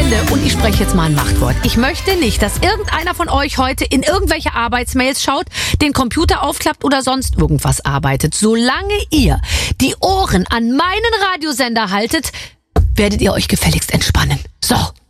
Freunde, und ich spreche jetzt mal ein Machtwort. Ich möchte nicht, dass irgendeiner von euch heute in irgendwelche Arbeitsmails schaut, den Computer aufklappt oder sonst irgendwas arbeitet. Solange ihr die Ohren an meinen Radiosender haltet, werdet ihr euch gefälligst entspannen. So.